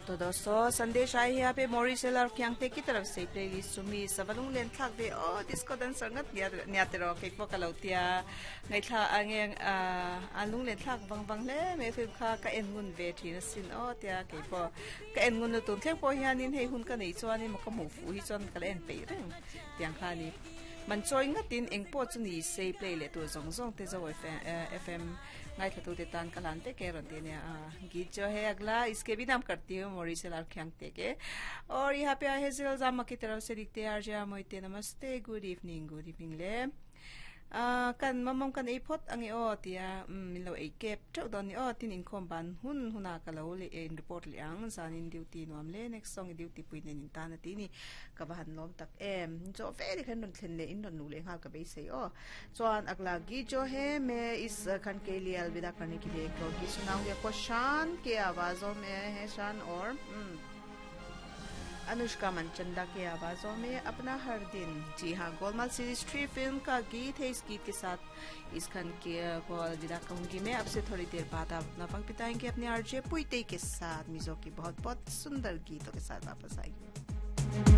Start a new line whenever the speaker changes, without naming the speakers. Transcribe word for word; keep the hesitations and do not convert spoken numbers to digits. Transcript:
तो दोस्तों संदेश आए हैं यहाँ पे मोरिशल और क्यांगते की तरफ से प्लेलिस्ट सुमी सबलुंग लेन थक दे ओ डिस्को डांसर ngắt न्याते रो के पो कलौतिया ngay tha angeng alung le thak bang bang le me phim kha ka en ngun ve thi na sin o tia ke po ka en ngun tu thek po hianin hei hun ka nei chuan ni ma ka mu fu hi chuan ka len pe reng tiang kha ni man choi ngatin engpo chu ni sei play le tu zong zong te zo F M ngay thatu te tan kalan te ke ron te ne गीत जो है अगला इसके भी नाम करती हूँ मोरिशल और ख्यांगते के और यहाँ पे हेजल जामा की तरफ से लिखते हैं आरजे मोइते नमस्ते गुड इवनिंग गुड इवनिंग ले kan mamam kan ipot ang io tia milo e kep chau don io tin in kom ban hun huna kalo le in report liang san in duty nom le next song duty puin nin tan ti ni ka ban lom tak em jo very kan non thlen le in non nu le ha ka be se o chuan agla gi jo he me is kan ke li alvida karne ke liye ko gi sunaung ge ko shan ke आवाजों में है शान और अनुष्का मनचंदा के आवाजों में अपना हर दिन। जी हाँ, गोलमाल सीरीज थ्री फिल्म का गीत है। इस गीत के साथ इस खन के को विदा कहूंगी मैं। अब से थोड़ी देर बाद आप अपना वक्त बिताएंगे अपने आरजे पुईते के साथ मिजो की बहुत बहुत सुंदर गीतों के साथ वापस आएंगे।